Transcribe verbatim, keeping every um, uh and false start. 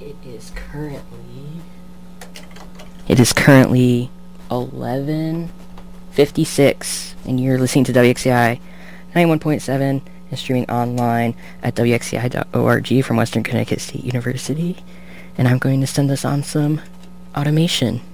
It is currently... It is currently eleven fifty-six, and you're listening to W X C I ninety-one point seven and streaming online at W X C I dot org from Western Connecticut State University. And I'm going to send us on some automation.